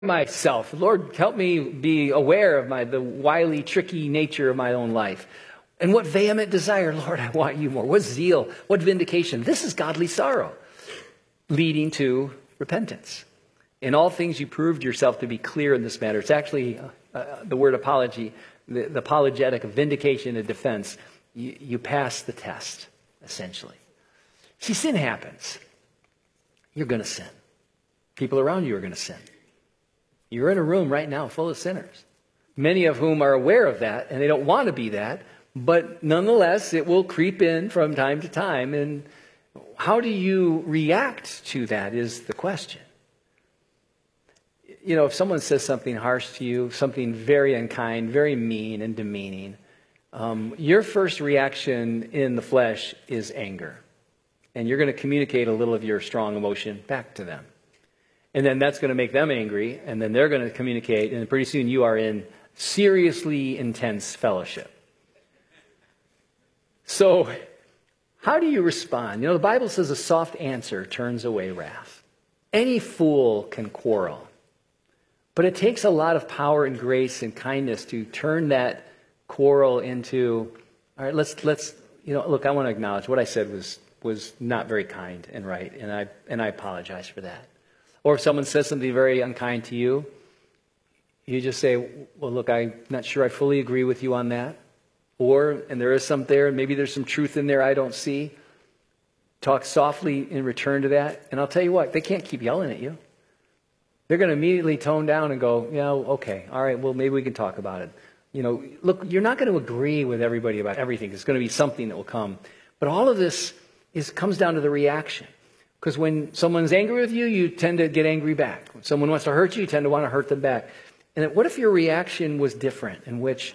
myself. Lord, help me be aware of the wily, tricky nature of my own life. And what vehement desire, Lord, I want you more. What zeal, what vindication. This is godly sorrow, leading to repentance. In all things you proved yourself to be clear in this matter. It's actually the word apology, the apologetic of vindication and defense. You pass the test, essentially. See, sin happens. You're going to sin. People around you are going to sin. You're in a room right now full of sinners, many of whom are aware of that, and they don't want to be that, but nonetheless, it will creep in from time to time. And how do you react to that is the question. You know, if someone says something harsh to you, something very unkind, very mean and demeaning, your first reaction in the flesh is anger. And you're going to communicate a little of your strong emotion back to them. And then that's going to make them angry, and then they're going to communicate, and pretty soon you are in seriously intense fellowship. So, how do you respond? You know, the Bible says a soft answer turns away wrath. Any fool can quarrel. But it takes a lot of power and grace and kindness to turn that quarrel into, all right, let's look, I want to acknowledge what I said was not very kind and right, and I apologize for that. Or if someone says something very unkind to you, you just say, well, look, I'm not sure I fully agree with you on that. And there is some there, and maybe there's some truth in there I don't see. Talk softly in return to that. And I'll tell you what, they can't keep yelling at you. They're going to immediately tone down and go, yeah, okay, all right, well, maybe we can talk about it. You know, look, you're not going to agree with everybody about everything. There's going to be something that will come. But all of this comes down to the reaction. Because when someone's angry with you, you tend to get angry back. When someone wants to hurt you, you tend to want to hurt them back. And what if your reaction was different, in which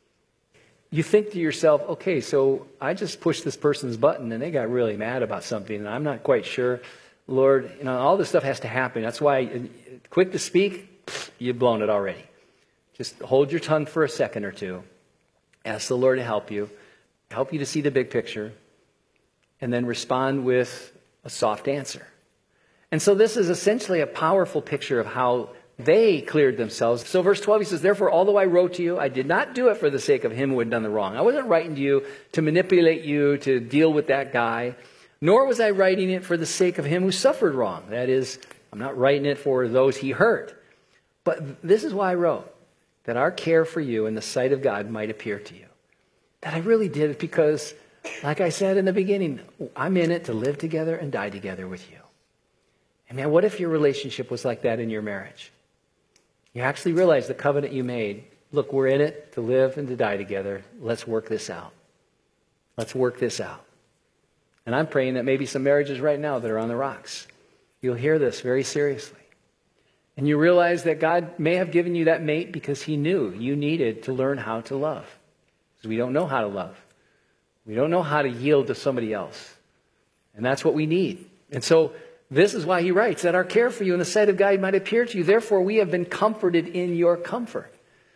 you think to yourself, okay, so I just pushed this person's button and they got really mad about something and I'm not quite sure. Lord, you know, all this stuff has to happen. That's why, quick to speak, you've blown it already. Just hold your tongue for a second or two. Ask the Lord to help you to see the big picture, and then respond with a soft answer. And so this is essentially a powerful picture of how they cleared themselves. So verse 12, he says, therefore, although I wrote to you, I did not do it for the sake of him who had done the wrong. I wasn't writing to you to manipulate you, to deal with that guy, nor was I writing it for the sake of him who suffered wrong. That is, I'm not writing it for those he hurt. But this is why I wrote, that our care for you in the sight of God might appear to you. That I really did it because, like I said in the beginning, I'm in it to live together and die together with you. And man, what if your relationship was like that in your marriage? You actually realize the covenant you made. Look, we're in it to live and to die together. Let's work this out. Let's work this out. And I'm praying that maybe some marriages right now that are on the rocks, you'll hear this very seriously. And you realize that God may have given you that mate because he knew you needed to learn how to love. Because we don't know how to love. We don't know how to yield to somebody else. And that's what we need. And so this is why he writes, that our care for you in the sight of God might appear to you. Therefore, we have been comforted in your comfort.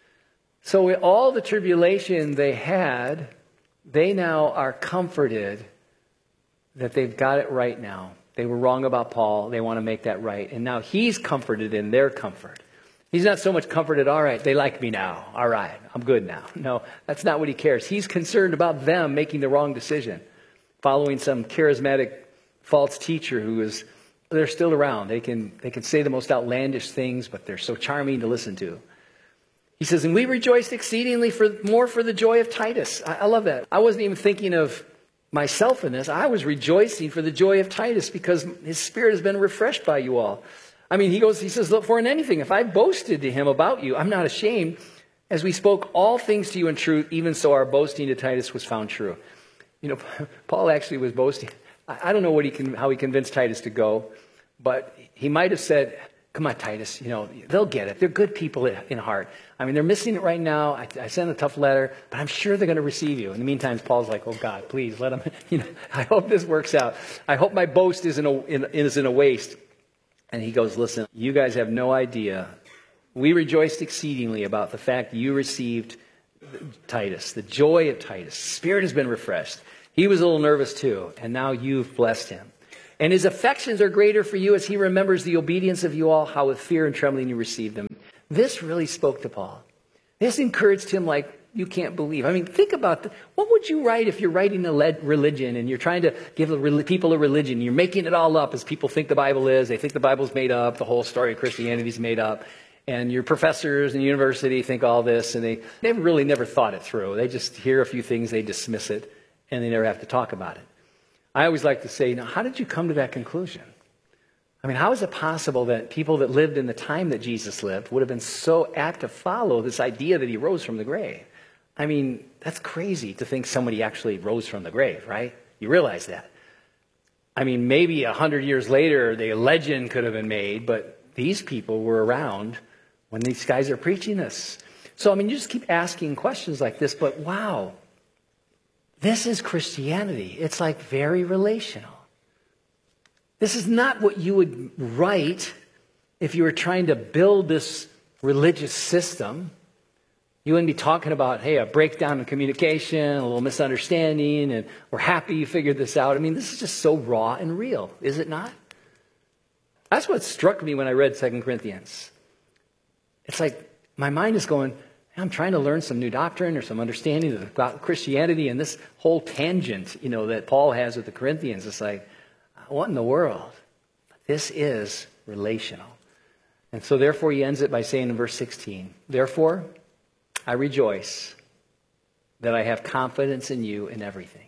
So with all the tribulation they had, they now are comforted that they've got it right now. They were wrong about Paul. They want to make that right. And now he's comforted in their comfort. He's not so much comforted, all right, they like me now. All right, I'm good now. No, that's not what he cares. He's concerned about them making the wrong decision, following some charismatic false teacher they're still around. They can say the most outlandish things, but they're so charming to listen to. He says, and we rejoiced exceedingly for the joy of Titus. I love that. I wasn't even thinking of myself in this. I was rejoicing for the joy of Titus because his spirit has been refreshed by you all. I mean, he says, look, for in anything, if I boasted to him about you, I'm not ashamed. As we spoke all things to you in truth, even so our boasting to Titus was found true. You know, Paul actually was boasting. I don't know how he convinced Titus to go, but he might have said, come on, Titus, you know, they'll get it. They're good people in heart. I mean, they're missing it right now. I sent a tough letter, but I'm sure they're going to receive you. In the meantime, Paul's like, oh, God, please let them, you know, I hope this works out. I hope my boast isn't a waste. And he goes, listen, you guys have no idea. We rejoiced exceedingly about the fact you received Titus, the joy of Titus. Spirit has been refreshed. He was a little nervous too, and now you've blessed him. And his affections are greater for you as he remembers the obedience of you all, how with fear and trembling you received them. This really spoke to Paul. This encouraged him like you can't believe. I mean, think about what would you write if you're writing a religion and you're trying to give people a religion. You're making it all up as people think the Bible is. They think the Bible's made up. The whole story of Christianity is made up. And your professors in university think all this, and they really never thought it through. They just hear a few things, they dismiss it, and they never have to talk about it. I always like to say, now, how did you come to that conclusion? I mean, how is it possible that people that lived in the time that Jesus lived would have been so apt to follow this idea that he rose from the grave? I mean, that's crazy to think somebody actually rose from the grave, right? You realize that. I mean, maybe 100 years later, the legend could have been made, but these people were around when these guys are preaching this. So, I mean, you just keep asking questions like this, but wow, this is Christianity. It's like very relational. This is not what you would write if you were trying to build this religious system. You wouldn't be talking about, hey, a breakdown in communication, a little misunderstanding, and we're happy you figured this out. I mean, this is just so raw and real, is it not? That's what struck me when I read 2 Corinthians. It's like my mind is going, I'm trying to learn some new doctrine or some understanding about Christianity, and this whole tangent, that Paul has with the Corinthians. It's like, what in the world? This is relational. And so therefore he ends it by saying in verse 16, therefore I rejoice that I have confidence in you in everything.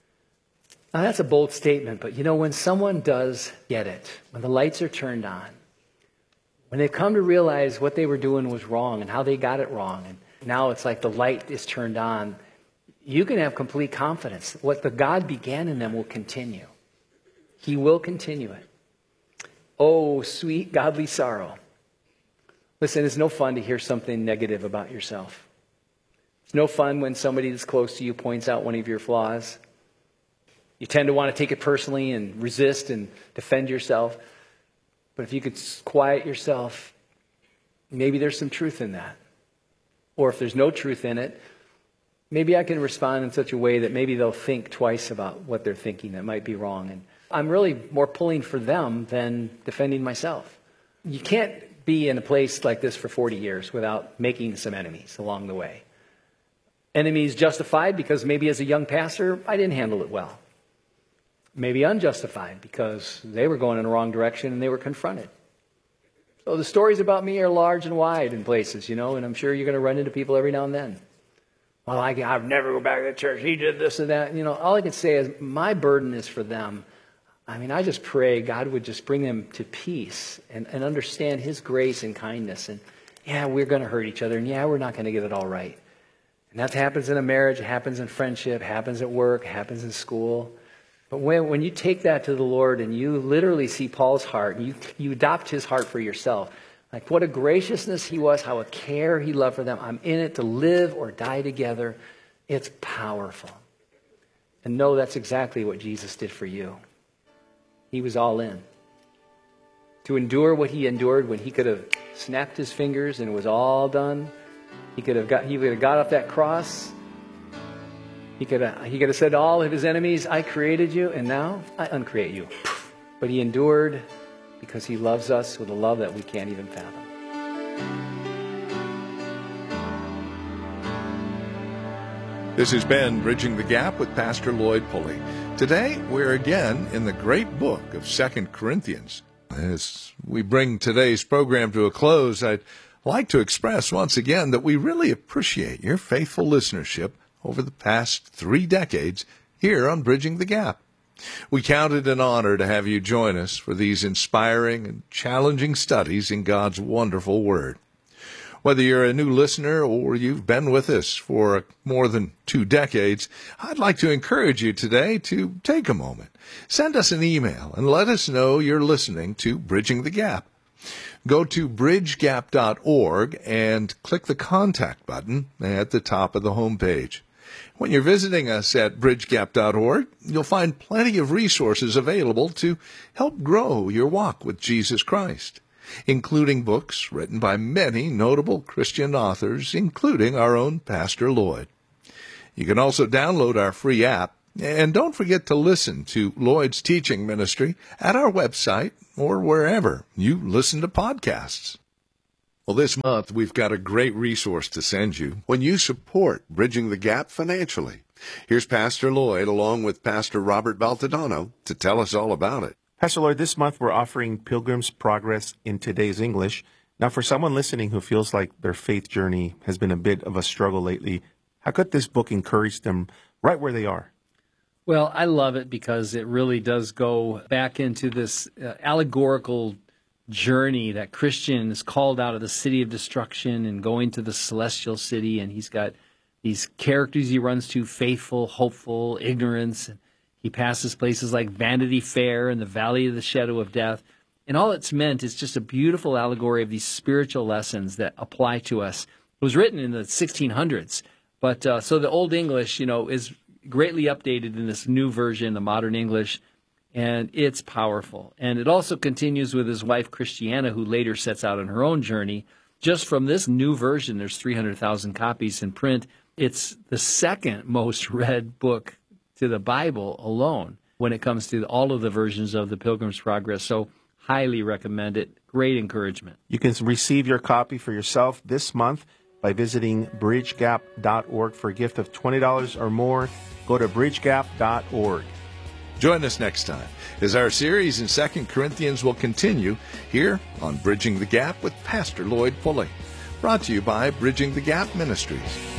Now that's a bold statement, but when someone does get it, when the lights are turned on, when they come to realize what they were doing was wrong and how they got it wrong, and now it's like the light is turned on, you can have complete confidence. What the God began in them will continue. He will continue it. Oh, sweet godly sorrow. Listen, it's no fun to hear something negative about yourself. It's no fun when somebody that's close to you points out one of your flaws. You tend to want to take it personally and resist and defend yourself. But if you could quiet yourself, maybe there's some truth in that. Or if there's no truth in it, maybe I can respond in such a way that maybe they'll think twice about what they're thinking that might be wrong. And I'm really more pulling for them than defending myself. You can't be in a place like this for 40 years without making some enemies along the way. Enemies justified because maybe as a young pastor, I didn't handle it well. Maybe unjustified because they were going in the wrong direction and they were confronted. So the stories about me are large and wide in places, and I'm sure you're going to run into people every now and then. Well, I've never go back to the church. He did this and that. All I can say is my burden is for them. I mean, I just pray God would just bring them to peace and understand his grace and kindness. And yeah, we're going to hurt each other. And yeah, we're not going to get it all right. And that happens in a marriage. It happens in friendship. It happens at work. It happens in school. But when you take that to the Lord and you literally see Paul's heart, and you adopt his heart for yourself, like what a graciousness he was, how a care he loved for them. I'm in it to live or die together. It's powerful. And know that's exactly what Jesus did for you. He was all in. To endure what he endured when he could have snapped his fingers and it was all done. He could have got off that cross. He could have said to all of his enemies, I created you and now I uncreate you. But he endured because he loves us with a love that we can't even fathom. This has been Bridging the Gap with Pastor Lloyd Pulley. Today, we're again in the great book of 2 Corinthians. As we bring today's program to a close, I'd like to express once again that we really appreciate your faithful listenership over the past 3 decades here on Bridging the Gap. We count it an honor to have you join us for these inspiring and challenging studies in God's wonderful Word. Whether you're a new listener or you've been with us for more than 2 decades, I'd like to encourage you today to take a moment. Send us an email and let us know you're listening to Bridging the Gap. Go to bridgegap.org and click the contact button at the top of the homepage. When you're visiting us at bridgegap.org, you'll find plenty of resources available to help grow your walk with Jesus Christ, including books written by many notable Christian authors, including our own Pastor Lloyd. You can also download our free app, And don't forget to listen to Lloyd's teaching ministry at our website or wherever you listen to podcasts. Well, this month we've got a great resource to send you when you support Bridging the Gap financially. Here's Pastor Lloyd along with Pastor Robert Baltodano to tell us all about it. Pastor Lloyd, this month we're offering Pilgrim's Progress in Today's English. Now, for someone listening who feels like their faith journey has been a bit of a struggle lately, how could this book encourage them right where they are? Well, I love it because it really does go back into this allegorical journey that Christian is called out of the city of destruction and going to the celestial city, and he's got these characters he runs to, faithful, hopeful, ignorance. And he passes places like Vanity Fair and the Valley of the Shadow of Death. And all it's meant is just a beautiful allegory of these spiritual lessons that apply to us. It was written in the 1600s, but so the Old English, is greatly updated in this new version, the modern English, and it's powerful. And it also continues with his wife, Christiana, who later sets out on her own journey. Just from this new version, there's 300,000 copies in print. It's the second most read book to the Bible alone when it comes to all of the versions of the Pilgrim's Progress. So highly recommend it. Great encouragement. You can receive your copy for yourself this month by visiting bridgegap.org for a gift of $20 or more. Go to bridgegap.org. Join us next time as our series in 2 Corinthians will continue here on Bridging the Gap with Pastor Lloyd Pulley. Brought to you by Bridging the Gap Ministries.